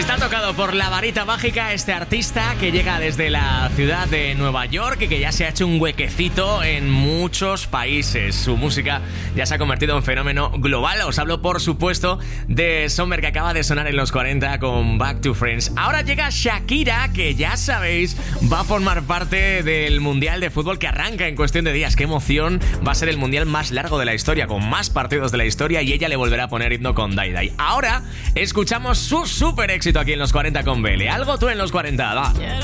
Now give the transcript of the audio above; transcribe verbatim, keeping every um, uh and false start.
Está tocado por la varita mágica este artista que llega desde la ciudad de Nueva York y que ya se ha hecho un huequecito en muchos países. Su música ya se ha convertido en fenómeno global. Os hablo, por supuesto, de Sommer, que acaba de sonar en los cuarenta con Back to Friends. Ahora llega Shakira, que ya sabéis va a formar parte del Mundial de Fútbol que arranca en cuestión de días. ¡Qué emoción! Va a ser el Mundial más largo de la historia, con más partidos de la historia, y ella le volverá a poner himno con Dai Dai. Ahora escuchamos su super éxito aquí en los cuarenta con Bele. Algo tú en los cuarenta, va.